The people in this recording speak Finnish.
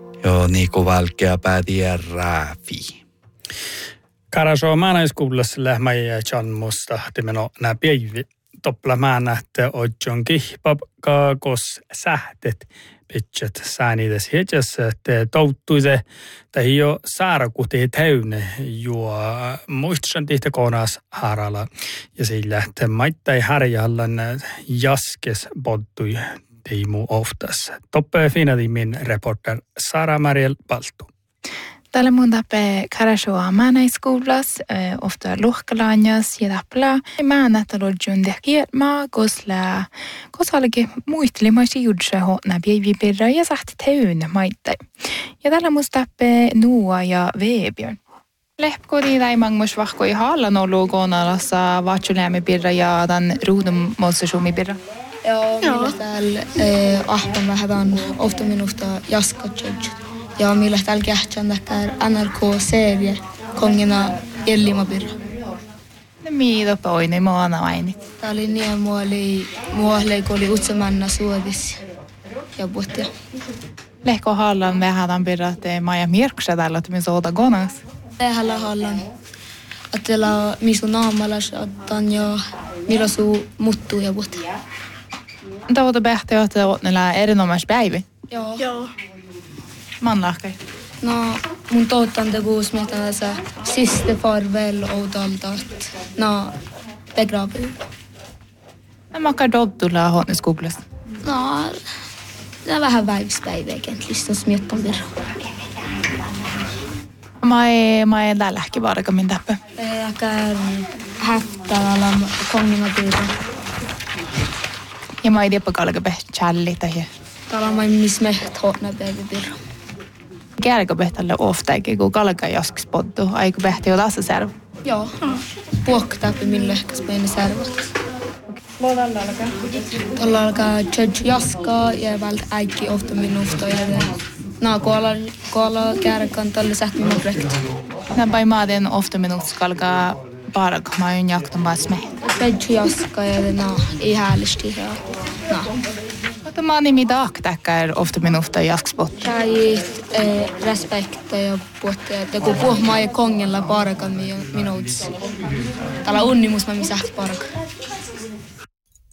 Jo niinku valkea päätiä rääfi. Karasoo maanaiskuullassa lähmäjä Janmusta timeno nää päivi. Toppla mä nähtä ojon kihpap kaakos sähtet. Pitchet säänides hetjässä, että touttuise tai jo saarakuti täyne juo muistan tihtä koonas haralla. Ja sillä lähtee maittai härjällan jaskes pottui tiimu oftas. Toppe finadimin reporter Sara Mariel Paltu. Tällä mun tappe karasua maanaiskoulas, ofta luhkalaanjas ja tappla. Mä näyttää lodjun tehkielmaa, kosallekin muistelimaisi judse hotna päivipirra ja sahti täynnä maittai. Ja tällä mun tappe nuua ja veebjörn. Lehpkodi tai mangmus vahkoi hallan ollut koonalassa vaatsulämmipirra ja tämän ruudun monstasuumipirra. Joo, millä täällä ahpan vähän on ofta minusta jaskatjudjut. Ja millä täällä kähtsän täkkär NRK-serie kongina Ellimapirra. No mitä poini maana vaini? Tää oli niin muohli, kun oli utsemanna suodissa ja puhtia. Lehko hallan vähän pirra, että Maja Mirksa täällä, että me soota konas. Tehällä hallan. Attela misu naamalas, ottan ja millä suu muttuu ja puhtia. Tavoite pähti, että otnella erinomais päivi? Joo. Manlahkai. No, mun toottan teguus, mitä tässä siste farvel outalta, no, begravi. No, makar dobtulla hotneskuglasta. No, det är vähän väivspäivä egentligen, smiettan virra. Mä ei lähki varka min täppä. Äkär häftää kongina virra. Ja mä ei tiedä kalka peh challi tai. Täällä on missä meht hotna päivä virra. Kärkö pehtälle ofta, eikä kun kalka jaskis pottu. Aiku pehti jo tasa särv. Joo. Puoktäppi millä ehkäs meidän särvat. Tällä alkaa judge jaskaa ja välttä äikki ofta minusta. No, koala kärkan tälle sähkö minun projekti. Nämä maaden ofta minusta kalka parka. Mä oon jakton pääs meitä. Judge jaskaa ja no, ei häällisti. No. Mutta mä oon nimi taaktäkkär ofta minusta jaskis pottu. Käit respekta ja puhuttu, että kun puhumaan ja kongella parkan minuutissa. Täällä unnimus mä sähti parkan.